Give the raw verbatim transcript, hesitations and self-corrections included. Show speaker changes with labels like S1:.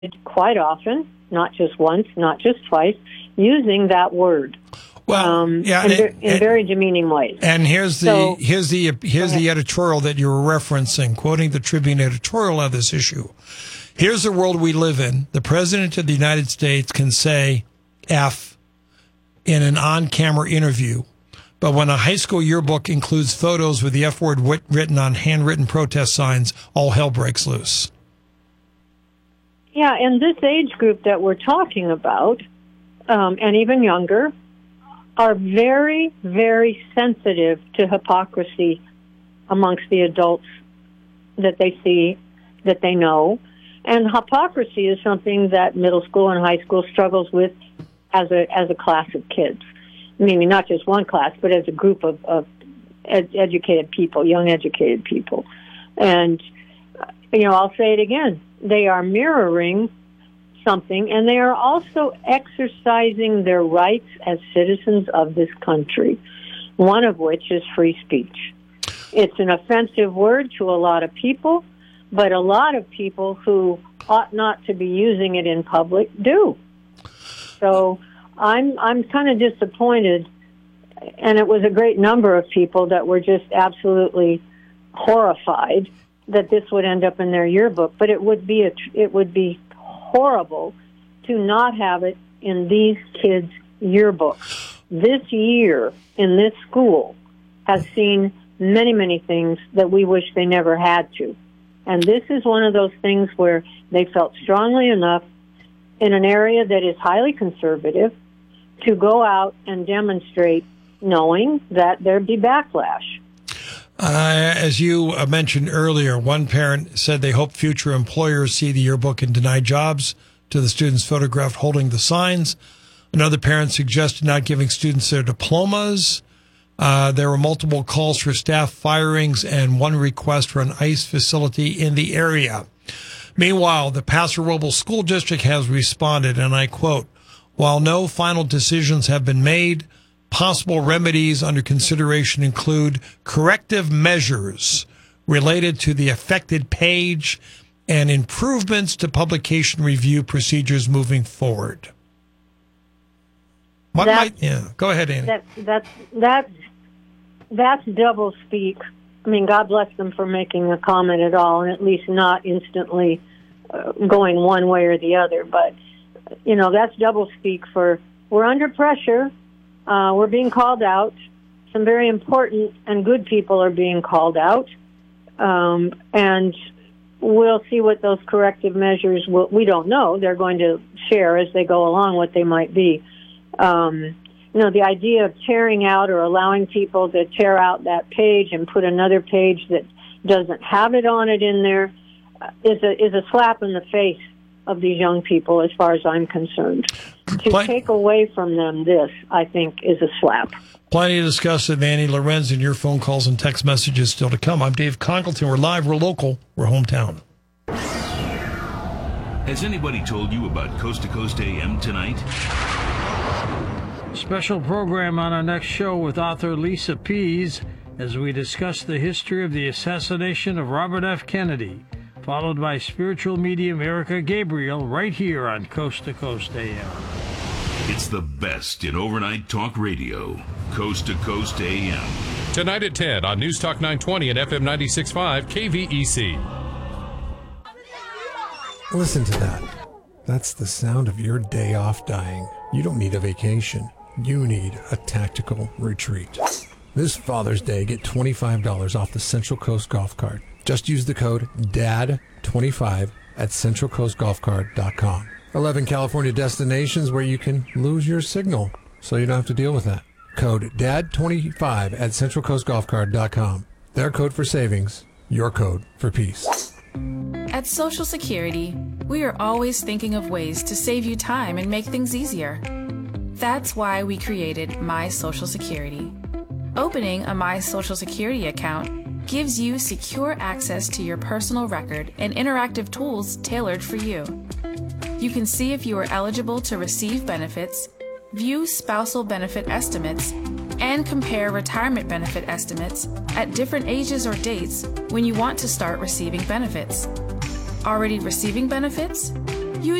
S1: quite often, not just once, not just twice, using that word.
S2: Well,
S1: um,
S2: yeah,
S1: in,
S2: and,
S1: in
S2: and,
S1: very demeaning ways.
S2: And here's the
S1: so,
S2: here's the here's the editorial that you were referencing, quoting the Tribune editorial of this issue. Here's the world we live in. The President of the United States can say F in an on-camera interview, but when a high school yearbook includes photos with the F word wit- written on handwritten protest signs, all hell breaks loose.
S1: Yeah, and this age group that we're talking about, um, and even younger, are very, very sensitive to hypocrisy amongst the adults that they see, that they know. And hypocrisy is something that middle school and high school struggles with as a as a class of kids. Meaning not just one class, but as a group of, of ed- educated people, young educated people. And, you know, I'll say it again. They are mirroring something, and they are also exercising their rights as citizens of this country, one of which is free speech. It's an offensive word to a lot of people, but a lot of people who ought not to be using it in public do. So I'm I'm kind of disappointed, and it was a great number of people that were just absolutely horrified that this would end up in their yearbook, but it would be a, it would be horrible to not have it in these kids' yearbooks. This year in this school has seen many, many things that we wish they never had to. And this is one of those things where they felt strongly enough in an area that is highly conservative to go out and demonstrate, knowing that there'd be backlash.
S2: Uh, as you uh, mentioned earlier, one parent said they hope future employers see the yearbook and deny jobs to the students photographed holding the signs. Another parent suggested not giving students their diplomas. Uh, there were multiple calls for staff firings and one request for an ICE facility in the area. Meanwhile, the Paso Robles School District has responded, and I quote, "While no final decisions have been made, possible remedies under consideration include corrective measures related to the affected page and improvements to publication review procedures moving forward." What
S1: that,
S2: might, yeah, go ahead, Annie.
S1: That, that's, that's, that's double speak. I mean, God bless them for making a comment at all, and at least not instantly uh, going one way or the other. But, you know, that's double speak for, we're under pressure. Uh, we're being called out. Some very important and good people are being called out. Um, and we'll see what those corrective measures will, we don't know. They're going to share as they go along what they might be. Um, you know, the idea of tearing out or allowing people to tear out that page and put another page that doesn't have it on it in there is a, is a slap in the face of these young people, as far as I'm concerned. To
S2: Plenty,
S1: take away from them this, I think, is a slap.
S2: Plenty to discuss with Annie Lorenz, and your phone calls and text messages still to come. I'm Dave Congleton. We're live, we're local, we're hometown.
S3: Has anybody told you about Coast to Coast A M tonight?
S4: Special program on our next show with author Lisa Pease as we discuss the history of the assassination of Robert F. Kennedy, followed by spiritual medium Erica Gabriel right here on Coast to Coast A M.
S3: It's the best in overnight talk radio. Coast to Coast A M.
S5: Tonight at ten on News Talk nine twenty and F M ninety-six point five K V E C.
S6: Listen to that. That's the sound of your day off dying. You don't need a vacation. You need a tactical retreat. This Father's Day, get twenty-five dollars off the Central Coast Golf Cart. Just use the code D A D twenty-five at central coast golf cart dot com. eleven California destinations where you can lose your signal, so you don't have to deal with that. Code D A D twenty-five at central coast golf cart dot com. Their code for savings, your code for peace.
S7: At Social Security, we are always thinking of ways to save you time and make things easier. That's why we created My Social Security. Opening a My Social Security account gives you secure access to your personal record and interactive tools tailored for you. You can see if you are eligible to receive benefits, view spousal benefit estimates, and compare retirement benefit estimates at different ages or dates when you want to start receiving benefits. Already receiving benefits?